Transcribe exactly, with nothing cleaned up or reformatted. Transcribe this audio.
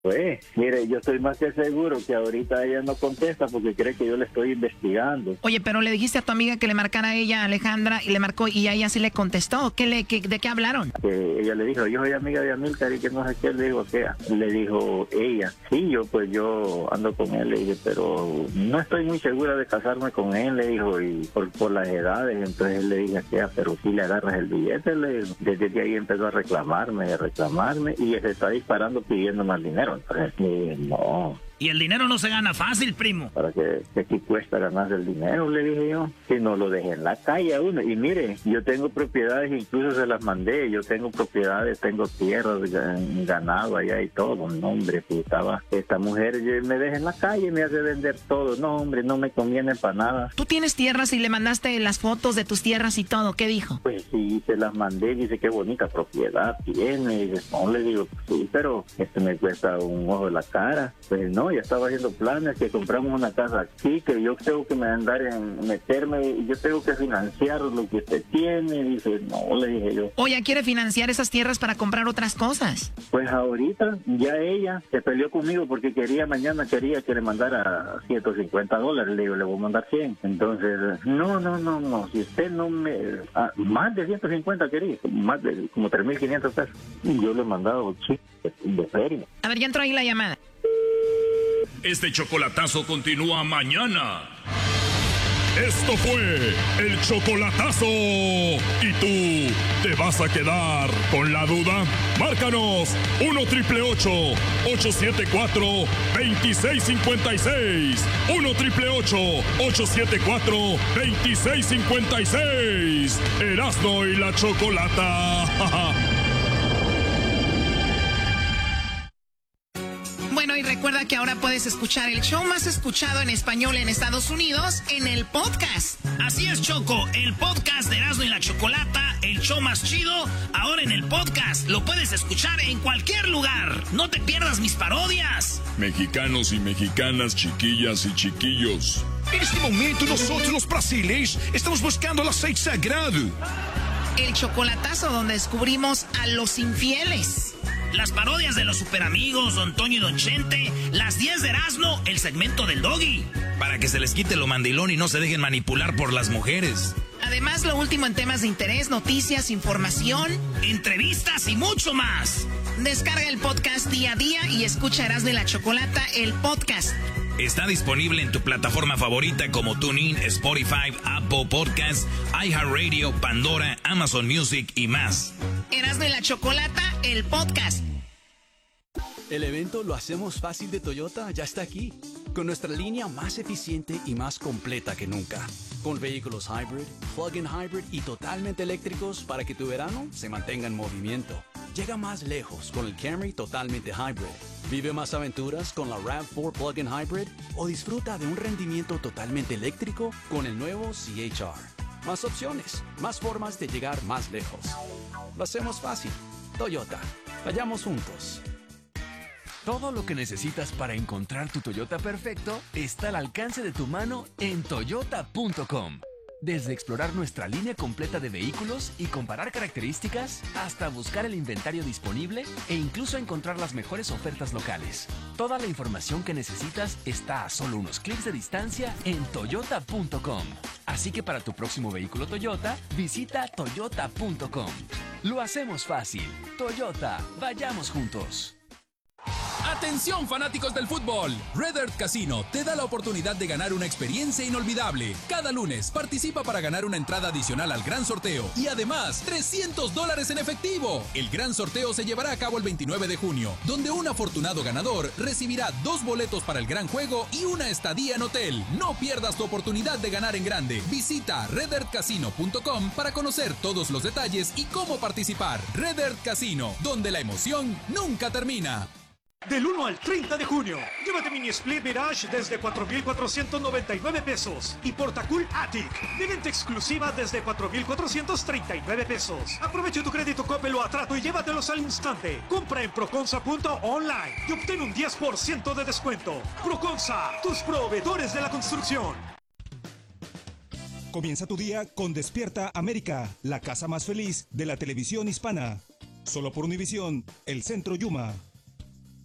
Pues, mire, yo estoy más que seguro que ahorita ella no contesta porque cree que yo le estoy investigando. Oye, pero le dijiste a tu amiga que le marcara a ella, Alejandra, y le marcó y a ella sí le contestó. ¿Qué le, qué, ¿De qué hablaron? Que ella le dijo, yo soy amiga de Amílcar y que no sé qué, le digo, ¿qué? Le dijo ella, sí, yo pues yo ando con él, le dije, pero no estoy muy segura de casarme con él, le dijo, y por, por las edades. Entonces él le dije, ¿qué? Pero si le agarras el billete, le, desde ahí empezó a reclamarme, a reclamarme, y se está disparando pidiendo más dinero. Entonces le dije, no. Y el dinero no se gana fácil, primo. Para que, que aquí cuesta ganar el dinero, le dije yo. Si no lo dejé en la calle a uno. Y mire, yo tengo propiedades, incluso se las mandé. Yo tengo propiedades, tengo tierras, ganado allá y todo. No, hombre, pues estaba esta mujer me deja en la calle, me hace vender todo. No, hombre, no me conviene para nada. ¿Tú tienes tierras y le mandaste las fotos de tus tierras y todo? ¿Qué dijo? Pues sí, se las mandé. Dice, qué bonita propiedad tiene. Y dice, no, le digo, sí, pero esto me cuesta un ojo de la cara. Pues no, ya estaba haciendo planes que compramos una casa aquí, que yo tengo que me andar en meterme, y yo tengo que financiar lo que usted tiene. Dice, no, le dije yo. Oye, ¿quiere financiar esas tierras para comprar otras cosas? Pues ahorita ya ella se peleó conmigo porque quería, mañana quería que le mandara ciento cincuenta dólares. Le digo, le voy a mandar cien. Entonces, no, no, no, no, si usted no me... Ah, más de ciento cincuenta quería, más de como tres mil quinientos pesos. Y yo le he mandado, sí, de feria. A ver, ya entró ahí la llamada. Este chocolatazo continúa mañana. Esto fue el chocolatazo. ¿Y tú te vas a quedar con la duda? Márcanos uno triple ocho, ocho siete cuatro, dos seis cinco seis. uno triple ocho, ocho siete cuatro, dos seis cinco seis. Erasmo y la Chocolata. Bueno, y recuerda que ahora puedes escuchar el show más escuchado en español en Estados Unidos en el podcast. Así es, Choco, el podcast de Erasmo y la Chocolata, el show más chido, ahora en el podcast. Lo puedes escuchar en cualquier lugar. No te pierdas mis parodias. Mexicanos y mexicanas, chiquillas y chiquillos. En este momento nosotros los brasileños estamos buscando el aceite sagrado. El chocolatazo donde descubrimos a los infieles. Las parodias de los superamigos, Don Toño y Don Chente, las diez de Erasmo, el segmento del Doggy. Para que se les quite lo mandilón y no se dejen manipular por las mujeres. Además, lo último en temas de interés, noticias, información, entrevistas y mucho más. Descarga el podcast día a día y escucha Erasmo y la Chocolata, el podcast. Está disponible en tu plataforma favorita como TuneIn, Spotify, Apple Podcasts, iHeartRadio, Pandora, Amazon Music y más. Erasmo y la Chocolata, el podcast. El evento Lo Hacemos Fácil de Toyota ya está aquí, con nuestra línea más eficiente y más completa que nunca. Con vehículos hybrid, plug-in hybrid y totalmente eléctricos para que tu verano se mantenga en movimiento. Llega más lejos con el Camry totalmente hybrid. Vive más aventuras con la RAV cuatro Plug-in Hybrid o disfruta de un rendimiento totalmente eléctrico con el nuevo C H R. Más opciones, más formas de llegar más lejos. Lo hacemos fácil. Toyota. Vayamos juntos. Todo lo que necesitas para encontrar tu Toyota perfecto está al alcance de tu mano en toyota punto com. Desde explorar nuestra línea completa de vehículos y comparar características, hasta buscar el inventario disponible e incluso encontrar las mejores ofertas locales. Toda la información que necesitas está a solo unos clics de distancia en toyota punto com. Así que para tu próximo vehículo Toyota, visita toyota punto com. Lo hacemos fácil. Toyota, vayamos juntos. Atención fanáticos del fútbol, Red Earth Casino te da la oportunidad de ganar una experiencia inolvidable. Cada lunes participa para ganar una entrada adicional al gran sorteo y además trescientos dólares en efectivo. El gran sorteo se llevará a cabo el veintinueve de junio, donde un afortunado ganador recibirá dos boletos para el gran juego y una estadía en hotel. No pierdas tu oportunidad de ganar en grande. Visita red earth casino punto com para conocer todos los detalles y cómo participar. Red Earth Casino, donde la emoción nunca termina. Del uno al treinta de junio, llévate Mini Split Mirage desde cuatro mil cuatrocientos noventa y nueve pesos y Portacool Attic de venta exclusiva desde cuatro mil cuatrocientos treinta y nueve pesos. Aprovecha tu crédito Coppel o Atrato y llévatelos al instante. Compra en proconsa punto online y obtén un diez por ciento de descuento. Proconsa, tus proveedores de la construcción. Comienza tu día con Despierta América, la casa más feliz de la televisión hispana. Solo por Univisión, el Centro Yuma.